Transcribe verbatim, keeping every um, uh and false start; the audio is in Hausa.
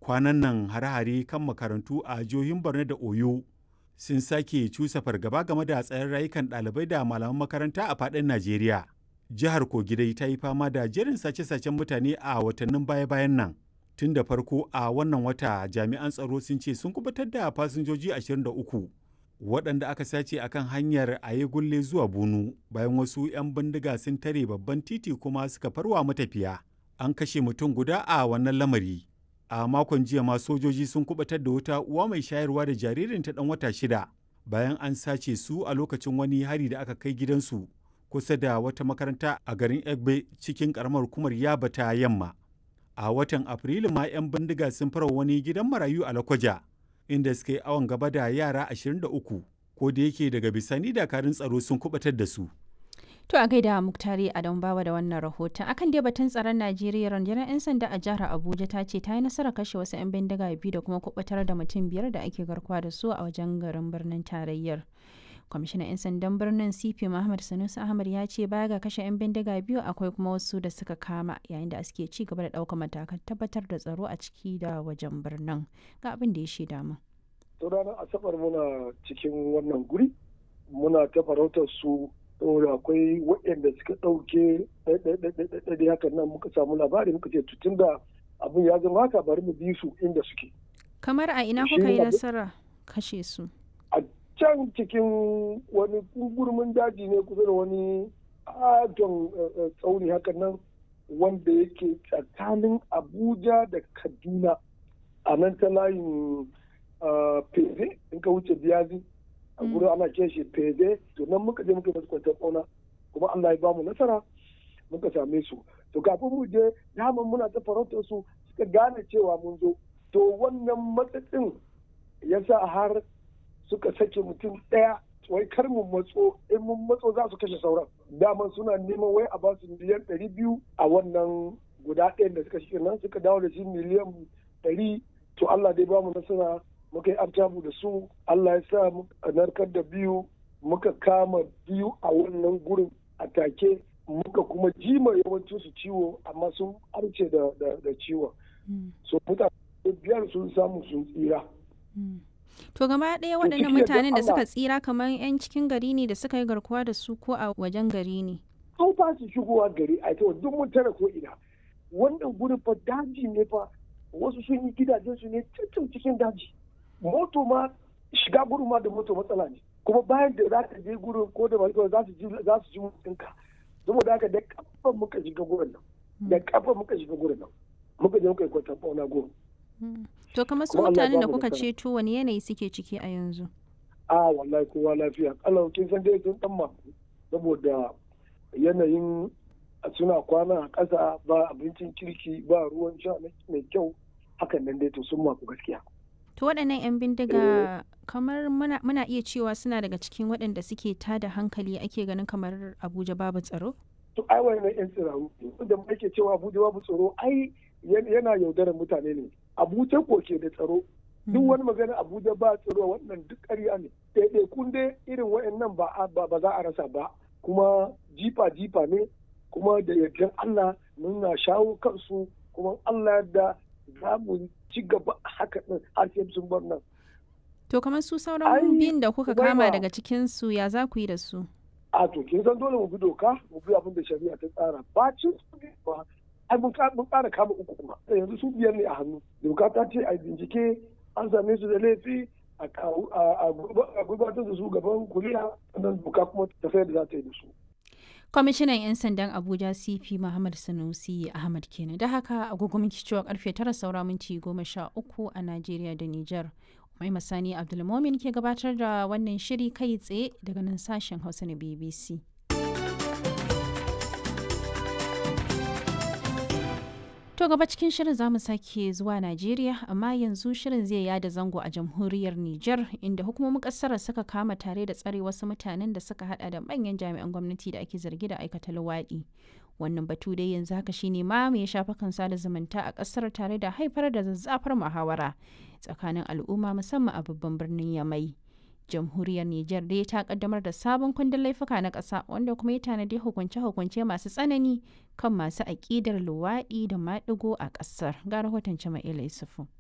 Kwanan nan hare-hare kan makarantu a jihohin Borno da Oyo sun sake cusa fargaba game da tsaron rayukan ɗalibai da malaman makaranta a faɗin Najeriya. Jihar Kogi dai ta yi fama da jerin sace-sacen mutane a watannin baya-bayan nan. Tun da farko a wannan wata jami'an tsaro sun ce sun kubutar da fasinjoji ashirin da uku waɗanda aka sace akan hanyar Ayegulle zuwa Bunu bayan wasu 'yan bindiga sun tare babban titi kuma suka farwa matafiya. An kashe mutum guda a wannan lamari. A makon jiya ma sojoji sun kubutar da wata uwa mai shayarwa da jaririnta ɗan wata shida bayan an sace su a lokacin wani hari da aka kai gidansu kusa da wata makaranta a garin Egbe cikin ƙaramar hukumar Yaba ta Yamma. A watan Afrilu ma 'yan bindiga sun fara wani gidan marayu a Lakwaja inda suka yi awon gaba da yara ashirin da uku ko da yake daga bisani dakarun tsaro sun kubutar da su. To a gaida Muktari Adam Bawa da wannan rahoton. Akan dai batun tsaron Najeriya, rundunar 'yan sanda a jihar Abuja ta ce ta yi nasarar kashe wasu 'yan bindiga biyu da kuma kubutar da mutum biyar da ake garkuwa da su a wajen garin birnin tarayyar. Kwamishinan 'yan sandan birnin C P Muhammad Sanusi Ahmad ya ce baya ga kashe 'yan bindiga biyu akwai kuma wasu da suka kama yayin da suke ci gaba da ɗaukar matakan tabbatar da tsaro a ciki da wajen birnin. Ga abin da ya shaida mu. To ranar Asabar muna cikin wannan guri muna ta farautar su saboda akwai waɗanda suka ɗauke ɗaiɗaiɗaiɗaiɗaiɗai hakan nan muka samu labari muka ce tutun da abin ya zama haka bari mu bi su inda suke. Kamar a ina kuka yi nasara kashe su? A can cikin wani gurmin daji ne kusa da wani adon tsauni hakan nan wanda yake tsakanin Abuja da Kaduna a nan ta layin Feze in ka wuce Biyazi. a gurin ana ke shi fede to nan muka je muka masu kwantar ƙauna kuma Allah ya bamu nasara muka same su to kafin mu je daman muna ta farautar su suka gane cewa mun zo to wannan matsatsin ya sa har suka sake mutum ɗaya wai kar mu matso in mun matso za su kashe sauran daman suna neman wai a ba su miliyan ɗari biyu a wannan guda ɗayan da suka shi nan suka dawo da shi miliyan ɗari to Allah dai bamu nasara muka yi artabu da su Allah ya sa muka narkar da biyu muka kama biyu a wannan gurin a take muka kuma jima yawancin su ciwo amma sun arce da, da, da ciwon mm. so mutane biyar sun samu sun tsira mm. to gaba ɗaya waɗannan mutanen da suka tsira kamar 'yan cikin gari ne da suka yi garkuwa da su ko a wajen gari ne an fa su shigowa gari a ita duk mun tara ko ina wannan gurin fa daji ne fa wasu sun yi gidajen su ne cikin cikin daji moto ma shiga gurin ma da moto matsala ne kuma bayan da za ka je gurin ko da ba za su ji za su ji mutunka saboda haka da kafa muka shiga gurin nan da kafa muka shiga gurin nan muka je muka yi kwatan fauna gurin to kamar su mutanen da kuka ceto wani yanayi suke ciki a yanzu a wallahi kowa lafiya Allah kin san dai sun dan maku saboda yanayin suna kwana a ƙasa ba abincin kirki ba ruwan sha mai kyau hakan nan dai to sun maku gaskiya. To waɗannan 'yan bindiga kamar muna, muna iya cewa suna daga cikin waɗanda suke tada hankali ake ganin kamar Abuja babu tsaro? To ai wannan 'yan tsiraru da ake cewa Abuja babu tsaro ai yana yaudarar mutane ne. Abuja ko ke da tsaro. Duk wani magana Abuja ba tsaro wannan duk ƙarya ne. Ɗaiɗai kun dai irin waɗannan ba, ba za a rasa ba kuma jifa-jifa ne kuma da yardan Allah muna shawo kansu kuma Allah da za mu ci gaba haka ɗin har sai sun bar nan. To kamar su sauran biyun da kuka kama daga cikin su ya za ku yi da su? A to kin san dole mu bi doka mu bi abin da shari'a ta tsara ba cin su ba ai mun ƙara kama uku kuma yanzu su biyar ne a hannu doka ta ce a bincike an same su da laifi a gudanar da su gaban kuriya sannan doka kuma ta sayar da za ta yi da su. Kwamishinan 'yan sandan Abuja C P Muhammad Sanusi Ahmad kenan da haka agogo minti cewa karfe tara saura minti goma sha uku a Najeriya da Nijar. Mai Masani Abdulmomin ke gabatar da wannan shiri kai tsaye daga nan sashen Hausa na B B C. To gaba cikin shirin za mu sake zuwa Najeriya amma yanzu shirin zai yada zango a jamhuriyar Nijar inda hukumomin kasar suka kama tare da tsare wasu mutanen da suka hada da manyan jami'an gwamnati da ake zargi da aikata luwaɗi. Wannan batu dai yanzu haka shine ma mai shafukan sada zumunta a kasar tare da haifar da zazzafar muhawara tsakanin al'umma musamman a babban birnin Yamai. Jamhuriyar Nijar dai ta kaddamar da sabon kundin laifuka na ƙasa wanda kuma ya tanadi hukunce-hukunce masu tsanani kan masu aƙidar luwaɗi da maɗigo a ƙasar. Ga rahoton Jama'ila Yusufu.